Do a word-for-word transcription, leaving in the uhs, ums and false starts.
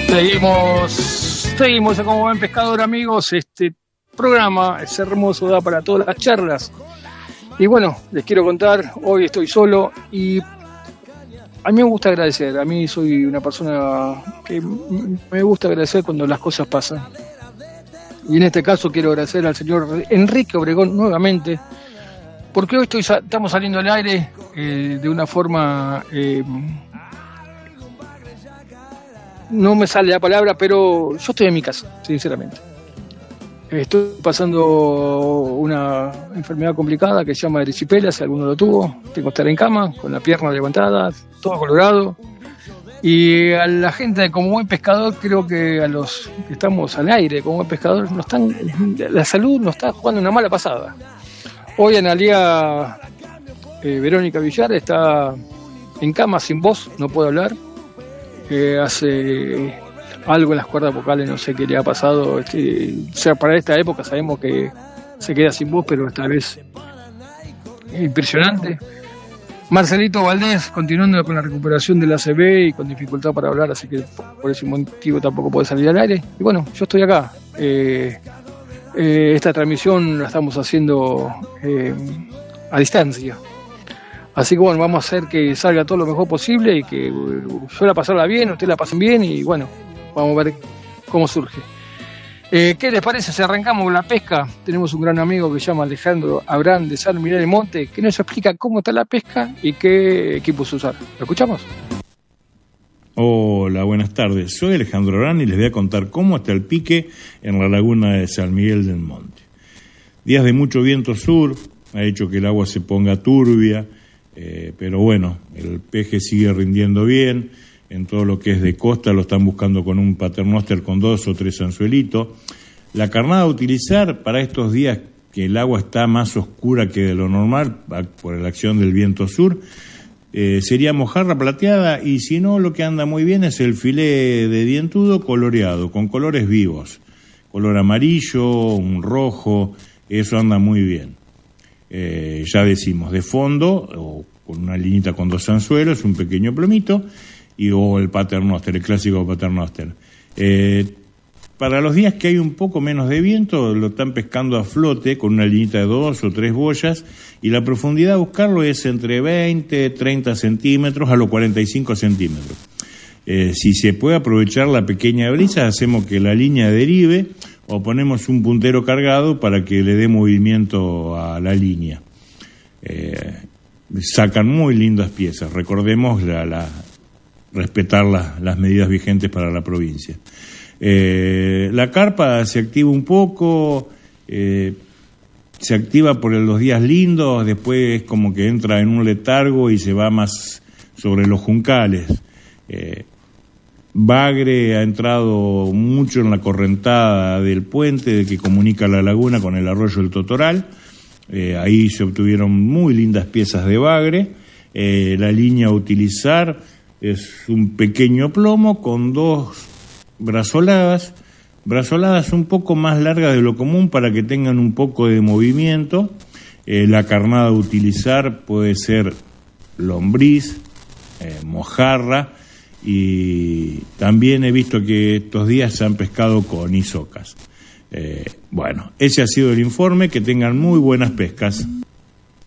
Seguimos, seguimos como buen pescador, amigos. Este programa es hermoso, da para todas las charlas. Y bueno, les quiero contar, hoy estoy solo y a mí me gusta agradecer. A mí soy una persona que me gusta agradecer cuando las cosas pasan. Y en este caso quiero agradecer al señor Enrique Obregón nuevamente, porque hoy estoy, estamos saliendo al aire eh, de una forma... Eh, no me sale la palabra, pero yo estoy en mi casa, sinceramente. Estoy pasando una enfermedad complicada que se llama erisipela, si alguno lo tuvo. Tengo que estar en cama, con la pierna levantada, todo colorado. Y a la gente de Como Buen Pescador, creo que a los que estamos al aire, Como Buen Pescador, no están, la salud nos está jugando una mala pasada. Hoy Analía eh, Verónica Villar está en cama sin voz, no puede hablar. Eh, hace algo en las cuerdas vocales, no sé qué le ha pasado. Este, o sea, para esta época sabemos que se queda sin voz, pero esta vez es impresionante. Marcelito Valdés continuando con la recuperación de la A C V y con dificultad para hablar, así que por ese motivo tampoco puede salir al aire. Y bueno, yo estoy acá. Eh, eh, esta transmisión la estamos haciendo eh, a distancia. Así que bueno, vamos a hacer que salga todo lo mejor posible y que yo la pasarla bien, ustedes la pasen bien y bueno, vamos a ver cómo surge. Eh, ¿Qué les parece si arrancamos con la pesca? Tenemos un gran amigo que se llama Alejandro Abrán de San Miguel del Monte, que nos explica cómo está la pesca y qué equipos usar. ¿Lo escuchamos? Hola, buenas tardes. Soy Alejandro Abrán y les voy a contar cómo está el pique en la laguna de San Miguel del Monte. Días de mucho viento sur ha hecho que el agua se ponga turbia. Eh, pero bueno, el peje sigue rindiendo bien. En todo lo que es de costa lo están buscando con un paternoster con dos o tres anzuelitos. La carnada a utilizar para estos días que el agua está más oscura que de lo normal por la acción del viento sur, eh, sería mojarra plateada, y si no, lo que anda muy bien es el filé de dientudo coloreado con colores vivos, color amarillo, un rojo, eso anda muy bien. Eh, ya decimos, de fondo, o con una linita con dos anzuelos, un pequeño plomito, y o el paternoster, el clásico paternoster. Eh, para los días que hay un poco menos de viento, lo están pescando a flote con una linita de dos o tres boyas, y la profundidad a buscarlo es entre veinte, treinta centímetros a los cuarenta y cinco centímetros. Eh, si se puede aprovechar la pequeña brisa, hacemos que la línea derive, o ponemos un puntero cargado para que le dé movimiento a la línea. Eh, sacan muy lindas piezas, recordemos la, la, respetar la, las medidas vigentes para la provincia. Eh, la carpa se activa un poco, eh, se activa por los días lindos, después como que entra en un letargo y se va más sobre los juncales. Eh, Bagre ha entrado mucho en la correntada del puente de que comunica la laguna con el arroyo del Totoral. Eh, ahí se obtuvieron muy lindas piezas de bagre. Eh, la línea a utilizar es un pequeño plomo con dos brazoladas, brazoladas un poco más largas de lo común para que tengan un poco de movimiento. Eh, la carnada a utilizar puede ser lombriz, eh, mojarra, y también he visto que estos días se han pescado con isocas. Eh, bueno, ese ha sido el informe, que tengan muy buenas pescas.